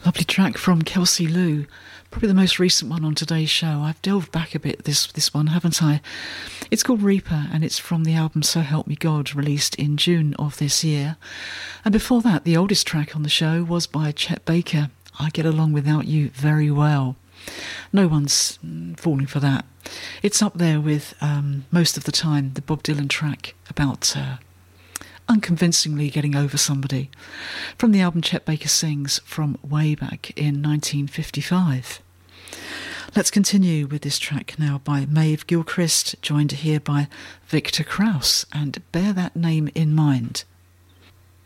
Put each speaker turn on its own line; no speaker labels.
Lovely track from Kelsey Lou, probably the most recent one on today's show. I've delved back a bit this one, haven't I? It's called Reaper, and it's from the album So Help Me God, released in June of this year. And before that, the oldest track on the show was by Chet Baker, I Get Along Without You Very Well. No one's falling for that. It's up there with, most of the time, the Bob Dylan track about unconvincingly getting over somebody, from the album Chet Baker Sings from way back in 1955. Let's continue with this track now by Maeve Gilchrist, joined here by Victor Krauss, and bear that name in mind.